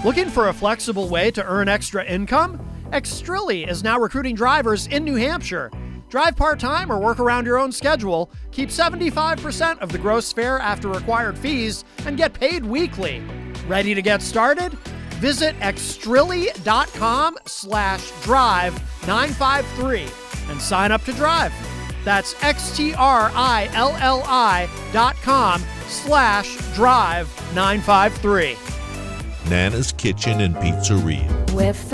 Looking for a flexible way to earn extra income? Extrilli is now recruiting drivers in New Hampshire. Drive part-time or work around your own schedule, keep 75% of the gross fare after required fees, and get paid weekly. Ready to get started? Visit extrilli.com/drive953 and sign up to drive. That's XTRILLI.com/drive953. Nana's Kitchen and Pizzeria. With